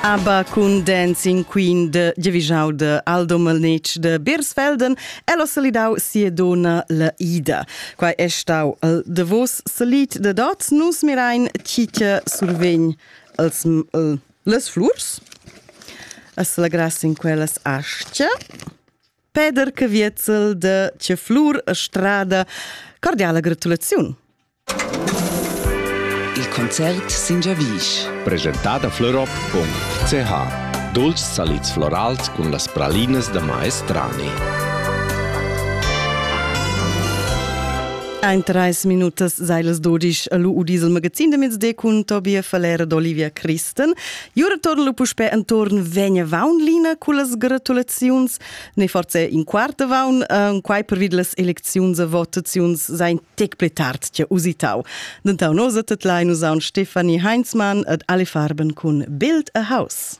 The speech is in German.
ABBA cun Dancing Queen de Giavischau de Aldo Malnetsch de Beersfelden ella salidau sia dona la Ida. Quai è stau al Davos salit de dots nus mirain citja survegn les flurs. As la grassa in quellas ascia. Peder Caviezel de Ceflur a strada. Cordiala gratulaziun. Il concert sin giavisch. Presentata florop.ch. Dolci salits florals con las pralinas de Maestrani. Ein 30 minutas sailas 12 a lu udis il magazin de mezzde cun Tobia Falera d'Olivia Christen. Jura torna lu puspe antorn vegna vaunlina cu las gratulaziuns. Ne forse in quarta vaun, quai per vid las elecziuns a votaziuns sein tec pletart tia usitau. Dentau nosa tatlain usaun Stefanie Heinzmann ad alle farben cun Build a House.